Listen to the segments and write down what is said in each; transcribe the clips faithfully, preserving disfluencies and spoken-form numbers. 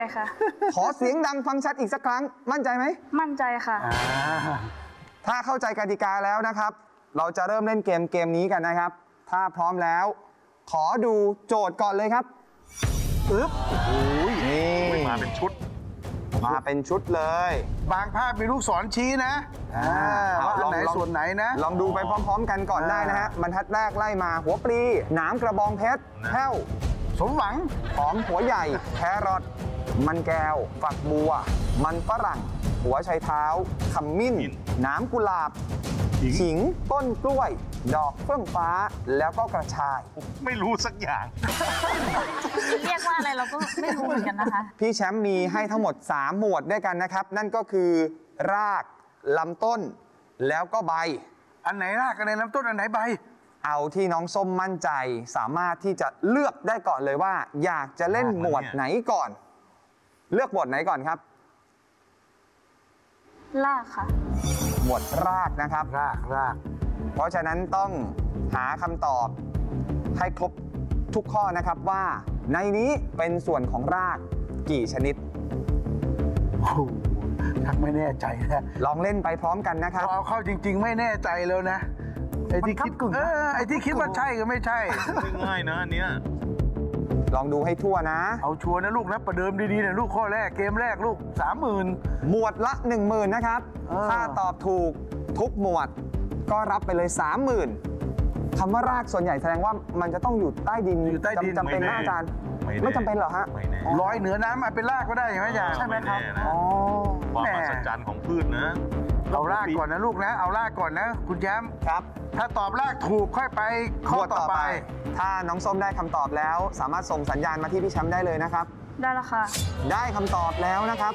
ค่ะขอเสียงดังฟังชัดอีกสักครั้งมั่นใจไหมมั่นใจค่ะถ้าเข้าใจกติกาแล้วนะครับเราจะเริ่มเล่นเกมเกมนี้กันนะครับถ้าพร้อมแล้วขอดูโจทย์ก่อนเลยครับปึ๊บโอ้ยนี่มาเป็นชุดมาเป็นชุดเลยบางภาพมีลูกศรชี้นะว่าอันไหนส่วนไหนนะลองดูไปพร้อมๆกันก่อนได้นะฮะบรรทัดแรกไล่มาหัวปลีหนามกระบองเพชรแห้วสมหวังหอมหัวใหญ่แครอทมันแก้วฝักบัวมันฝรั่งหัวไชเท้าขมิ้นน้ำกุหลาบขิงต้นกล้วยดอกเฟื่องฟ้าแล้วก็กระชายไม่รู้สักอย่างเรียกว่าอะไรเราก็ไม่รู้เหมือนกันนะคะพี่แชมป์มีให้ทั้งหมดสามหมวดด้วยกันนะครับนั่นก็คือรากลำต้นแล้วก็ใบอันไหนรากอันไหนลำต้นอันไหนใบเอาที่น้องส้มมั่นใจสามารถที่จะเลือกได้ก่อนเลยว่าอยากจะเล่นหมวดไหนก่อนเลือกหมวดไหนก่อนครับรากค่ะหมวดรากนะครับรากรากเพราะฉะนั้นต้องหาคำตอบให้ครบทุกข้อนะครับว่าในนี้เป็นส่วนของรากกี่ชนิดโอ้ทักไม่แน่ใจนะลองเล่นไปพร้อมกันนะครับเอาเข้าจริงๆไม่แน่ใจแล้วนะไอ้ที่คิดเออไอ้ที่คิดว่าใช่ก็ไม่ใช่ไม่ง่ายนะอันเนี้ยลองดูให้ทั่วนะเอาชัวร์นะลูกนะประเดิมดีๆนะลูกข้อแรกเกมแรกลูกสามหมื่นหมวดละหนึ่งหมื่นนะครับถ้าตอบถูกทุกหมวดก็รับไปเลยสามหมื่นคำว่ารากส่วนใหญ่แสดงว่ามันจะต้องอยู่ใต้ดินอยู่ใต้ดินจำเป็นนะอาจารย์ไม่จำเป็นหรอฮะลอยเหนือน้ำมาเป็นรากก็ได้ใช่ไหมอาจารย์ใช่ไหมครับอ๋อความมหัศจรรย์ของพืชนะเอารากก่อนนะลูกนะเอารากก่อนนะคุณแย้มครับถ้าตอบรากถูกค่อยไปข้อต่อไปถ้าน้องส้มได้คำตอบแล้วสามารถส่งสัญญาณมาที่พี่แชมป์ได้เลยนะครับได้แล้วค่ะได้คำตอบแล้วนะครับ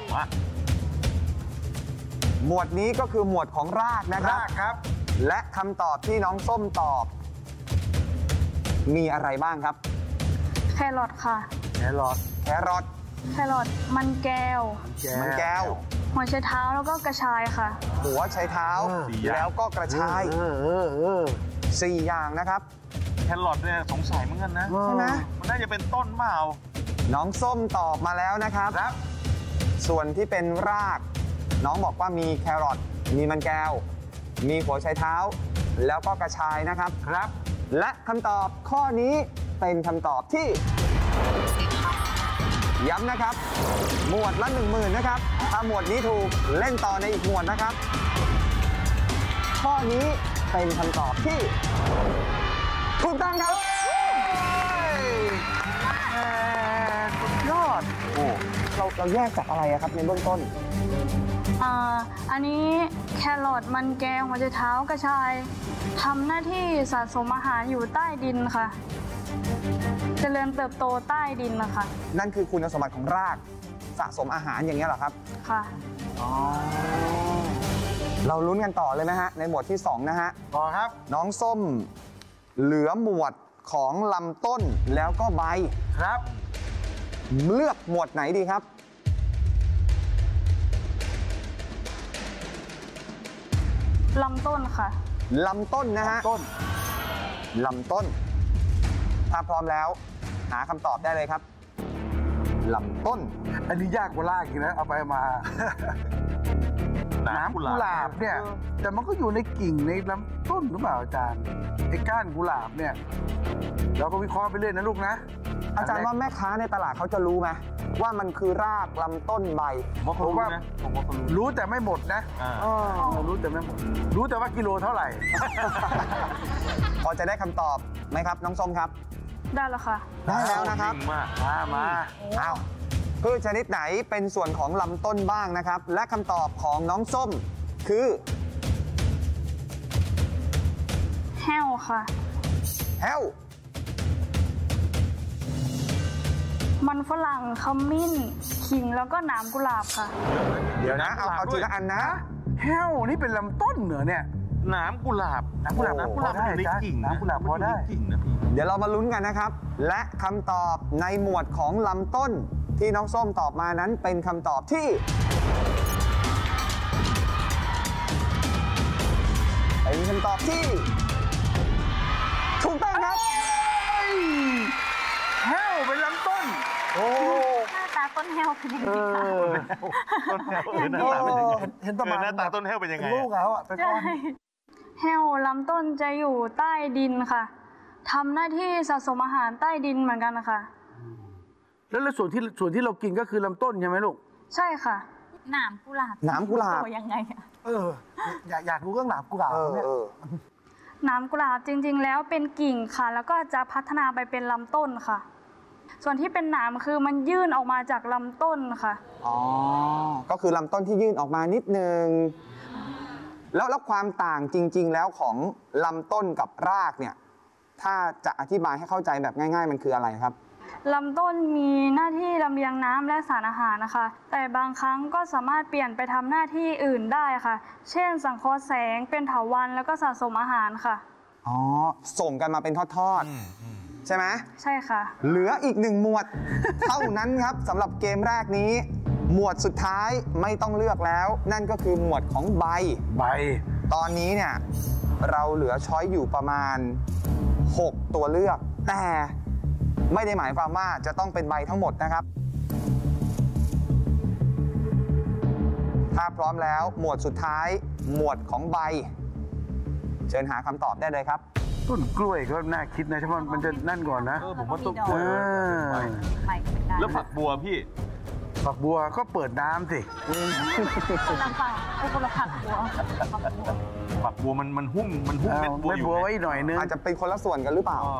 หมวดนี้ก็คือหมวดของรากนะครับรากครับและคำตอบที่น้องส้มตอบมีอะไรบ้างครับแครอทค่ะแครอทแครอทแครอทมันแก้วมันแก้วหัวไชเท้าแล้วก็กระชายค่ะหัวไชเท้าแล้วก็กระชายสี่อย่างนะครับแครอทเนี่ยสงสัยเหมือนกันนะใช่ไหมมันน่าจะเป็นต้นเปล่าน้องส้มตอบมาแล้วนะครับครับส่วนที่เป็นรากน้องบอกว่ามีแครอทมีมันแก้วมีหัวไชเท้าแล้วก็กระชายนะครับครับและคำตอบข้อนี้เป็นคำตอบที่ย้ำนะครับหมวดละหนึ่งหมื่นนะครับถ้าหมวดนี้ถูกเล่นต่อในอีกหมวดนะครับข้อนี้เป็นคำตอบที่ถูกต้องครับสุดยอดโอ้เราเราแยกจากอะไรครับในเบื้องต้นอ่าอันนี้แครอทมันแก้วหัวไชเท้ากระชายทำหน้าที่สะสมอาหารอยู่ใต้ดินค่ะเจริญเติบโตใต้ดินนะคะนั่นคือคุณสมบัติของรากสะสมอาหารอย่างนี้เหรอครับค่ะอ๋อเราลุ้นกันต่อเลยไหมฮะในหมวดที่สองนะฮะต่อครับน้องส้มเหลือหมวดของลำต้นแล้วก็ใบครับเลือกหมวดไหนดีครับลำต้นค่ะลำต้นนะฮะต้นลำต้นถ้าพร้อมแล้วหาคำตอบได้เลยครับลำต้นอันนี้ยากกว่ารากอีกนะเอาไปมาน้ำกุหลาบเนี่ยแต่มันก็อยู่ในกิ่งในลำต้นหรือเปล่าอาจารย์ไอ้ก้านกุหลาบเนี่ยเราก็วิเคราะห์ไปเรื่อยนะลูกนะอาจารย์ว่าแม่ค้าในตลาดเขาจะรู้ไหมว่ามันคือรากลำต้นใบผมว่าผมว่ารู้แต่ไม่หมดนะรู้แต่ไม่หมดรู้แต่ว่ากิโลเท่าไหร่พอจะได้คำตอบไหมครับน้องส้มครับได้แล้วค่ะได้แล้วนะครับมามาเอาพืชชนิดไหนเป็นส่วนของลำต้นบ้างนะครับและคำตอบของน้องส้มคือแห้วค่ะแห้วมันฝรั่งขมิ้นขิงแล้วก็น้ำกุหลาบค่ะเดี๋ยวนะเอาเอาทีละอันนะแห้วนี่เป็นลำต้นเหรอเนี่ยน้ำกุหลาบน้ำกุหลาบน้ำกุหลาบได้จ้ะน้ำกุหลาบพอได้เดี๋ยวเรามาลุ้นกันนะครับและคำตอบในหมวดของลำต้นที่น้องส้มตอบมานั้นเป็นคำตอบที่เป็นคำตอบที่ถูกต้องครับแห้วเป็นลำต้นโอ้หน้าตาต้นแห้วเป็นยังไงเอคะอต้นแห้วเออหน้าตาเป็นยังไงเห็นประมาณเออหน้าตาต้นแห้วเป็นยังไงลูกเขาอะไปก้อนแห้วลำต้นจะอยู่ใต้ดินค่ะทำหน้าที่สะสมอาหารใต้ดินเหมือนกันนะคะแล้วแล้วส่วนที่ส่วนที่เรากินก็คือลำต้นใช่ไหมลูกใช่ค่ะหนามกุหลาบหนามกุหลาบตัวยังไงอะเออ อยากอยากรู้เรื่องหนามกุหลาบเออเนี่ยเออหนามกุหลาบจริงๆ แล้วเป็นกิ่งค่ะ แล้วก็จะพัฒนาไปเป็นลำต้นค่ะ ส่วนที่เป็นหนามคือมันยื่นออกมาจากลำต้นค่ะอ๋อ ก็คือลำต้นที่ยื่นออกมานิดนึง แล้วแล้วความต่างจริง ๆ แล้วของลำต้นกับรากเนี่ย ถ้าจะอธิบายให้เข้าใจแบบง่าย ๆ มันคืออะไรครับลำต้นมีหน้าที่ลำเลียงน้ำและสารอาหารนะคะ แต่บางครั้งก็สามารถเปลี่ยนไปทำหน้าที่อื่นได้ค่ะ เช่น สังเคราะห์แสง เป็นเถาวัลย์แล้วก็สะสมอาหารค่ะอ๋อ ส่งกันมาเป็นทอดอืมอืมๆ ใช่ไหมใช่ค่ะเหลืออีกหนึ่งหมวด เท่านั้นครับสำหรับเกมแรกนี้ หมวดสุดท้ายไม่ต้องเลือกแล้ว นั่นก็คือหมวดของใบใบตอนนี้เนี่ยเราเหลือช้อยอยู่ประมาณ หก ตัวเลือก แต่ไม่ได้หมายความว่าจะต้องเป็นใบทั้งหมดนะครับ ถ้าพร้อมแล้วหมวดสุดท้าย หมวดของใบ เชิญหาคำตอบได้เลยครับต้นกล้วยก็น่าคิดนะใช่ไหมมันจะนั่นก่อนนะเออผมว่าต้นกเอล้วยอใหม่ก็เป็นได้แล้วผักบัวพี่ฝักบัวก็เปิดน้ำสิคนละฝั่งเออคนละผักบัวผักบัวผักบัวมันมันหุ้มมันหุ้มเอาเม็ดบัวไม่อยู่บัวไว้ไงหน่อยนึงอาจจะเป็นคนละส่วนกันหรือเปล่าอ๋อ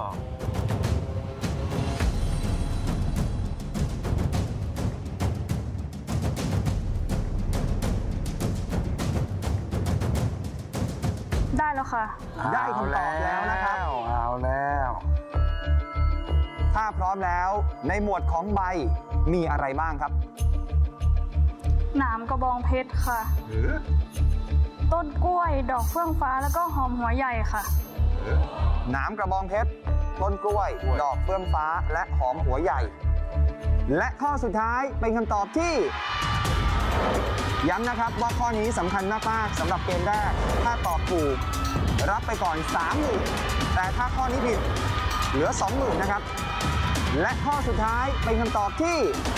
ได้แล้วค่ะได้คำตอบแล้วนะครับเอาแล้วถ้าพร้อมแล้วในหมวดของใบมีอะไรบ้างครับหนามกระบองเพชรค่ะหรือต้นกล้วย ดอกเฟื่องฟ้าแล้วก็หอมหัวใหญ่ค่ะหนามกระบองเพชร ต้นกล้วย ดอกเฟื่องฟ้า และหอมหัวใหญ่ และข้อสุดท้ายเป็นคำตอบที่ ย้ำนะครับว่าข้อนี้สำคัญมากๆสำหรับเกมแรก ถ้าตอบถูกรับไปก่อน สามหมื่น แต่ถ้าข้อนี้ผิดเหลือ สองหมื่น นะครับ และข้อสุดท้ายเป็นคำตอบที่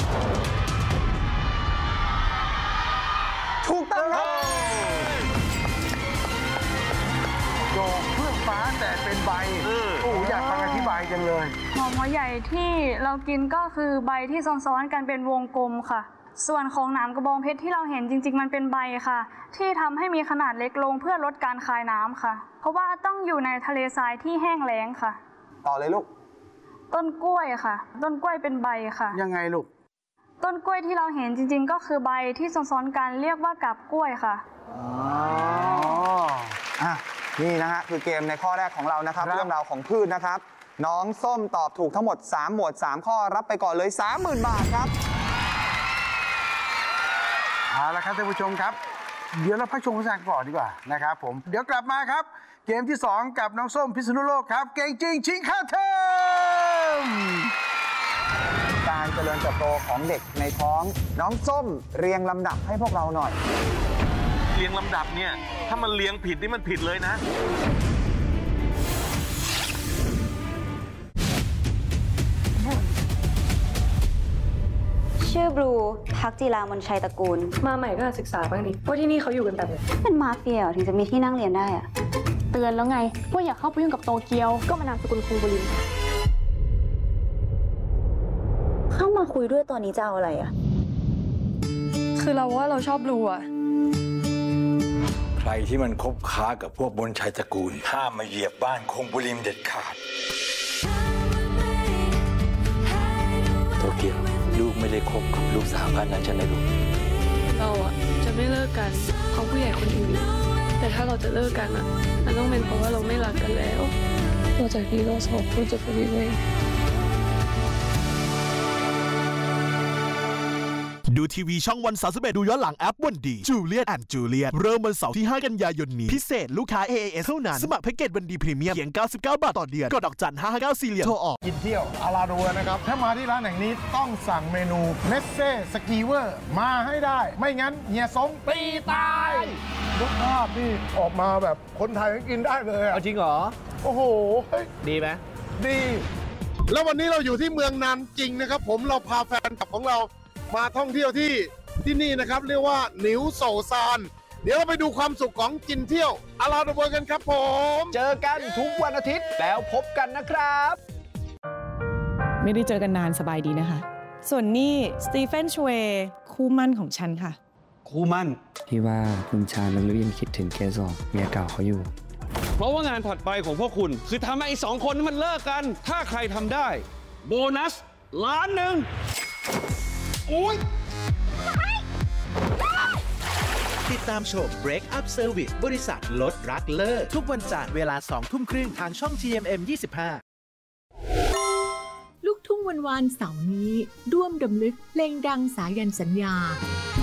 ถูกต้องครับดอกเฟื่องฟ้าแต่เป็นใบเออโอ้อยากฟังอธิบายจังเลยหอมหัวใหญ่ที่เรากินก็คือใบที่ซ้อนๆกันเป็นวงกลมค่ะ ส่วนของหนามกระบองเพชรที่เราเห็นจริงๆมันเป็นใบค่ะ ที่ทำให้มีขนาดเล็กลงเพื่อลดการคายน้ำค่ะ เพราะว่าต้องอยู่ในทะเลทรายที่แห้งแล้งค่ะต่อเลยลูกต้นกล้วยค่ะ ต้นกล้วยเป็นใบค่ะยังไงลูกต้นกล้วยที่เราเห็นจริงๆ ก็คือใบที่ซ้อนๆกันเรียกว่ากับกล้วยค่ะอ๋ออ๋ออ่ะนี่นะฮะคือเกมในข้อแรกของเรานะครับครับเรื่องราวของพืชนะครับ น้องส้มตอบถูกทั้งหมด สาม หมวด สาม ข้อรับไปก่อนเลย สามหมื่น บาทครับเอาละครับท่านผู้ชมครับ เดี๋ยวเราพักชมโฆษณาก่อนดีกว่านะครับผม เดี๋ยวกลับมาครับ เกมที่สองกับน้องส้มพิษณุโลกครับ เก่งจริงชิงค่าเทอมการเจริญเติบโตของเด็กในท้อง น้องส้มเรียงลำดับให้พวกเราหน่อยเรียงลำดับเนี่ย ถ้ามันเรียงผิดนี่มันผิดเลยนะชื่อบลูทักจีรามนชัยตระกูลมาใหม่ก็ศึกษาบ้างดิว่าที่นี่เขาอยู่กันแบบไหนเป็นมาเฟียเหรอถึงจะมีที่นั่งเรียนได้อะเตือนแล้วไงว่าอย่าเข้าไปยุ่งกับโตเกียวก็มานามสกุลคุงบุรินทร์เข้ามาคุยด้วยตอนนี้จะเอาอะไรอะคือเราว่าเราชอบบลูอะใครที่มันคบค้ากับพวกบนชัยตระกูลห้ามมาเหยียบบ้านคงบุริมเด็ดขาดโตเกียวลูกไม่ได้คบกับลูกสาวกันนั้นใช่ไหมลูกเราอะจะไม่เลิกกันเพราะผู้ใหญ่คนอื่นแต่ถ้าเราจะเลิกกันอะมันต้องเป็นเพราะว่าเราไม่รักกันแล้วต่อจากนี้เราสองคนจะเป็นยังไงดูทีวีช่องวันสามสิบเอ็ดดูย้อนหลังแอปวันดีจูเลียตแอนด์จูเลียตเริ่มวันเสาร์ที่ห้ากันยายนนี้พิเศษลูกค้า เอ เอ เอส เท่านั้นสมัครแพ็กเกจวันดีพรีเมียมเพียงเก้าสิบเก้าบาทต่อเดือนกดดอกจันห้าห้าเก้าสี่เหรียญโทรออกกินเที่ยวอาราโดนะครับ ถ้ามาที่ร้านแห่งนี้ต้องสั่งเมนูเนสเซ่สกีเวอร์มาให้ได้ ไม่งั้นเฮียสงตีตายรสชาตินี่ออกมาแบบคนไทยก็กินได้เลยอะเอาจริงเหรอโอ้โหเฮ้ยดีไหมดี แล้ววันนี้เราอยู่ที่เมืองนานจริงนะครับ ผมเราพาแฟนคลับของเรามาท่องเที่ยวที่ที่นี่นะครับเรียกว่าหนิวโซซานเดี๋ยวเราไปดูความสุขของกินเที่ยวอาราดเวอร์กันครับผมเจอกันทุกวันอาทิตย์แล้วพบกันนะครับไม่ได้เจอกันนานสบายดีนะคะ ส่วนนี่สตีเฟนชเวย์คู่มั่นของฉันค่ะคู่มั่นพี่ว่าคุณชาญลึกๆยังคิดถึงเกสรเมียเก่าเขาอยู่เพราะว่างานถัดไปของพวกคุณคือทำให้ไอ้สองคนนี้มันเลิกกันถ้าใครทำได้โบนัสล้านหนึ่งโอ้ยติดตามชม Break Up Service บริษัทลดรักเลิกทุกวันจันทร์เวลาสองทุ่มครึ่งทางช่อง ที เอ็ม เอ็ม ยี่สิบห้าลูกทุ่งวันวานเสาร์นี้ร่วมดำลึกเพลงดังสายันสัญญา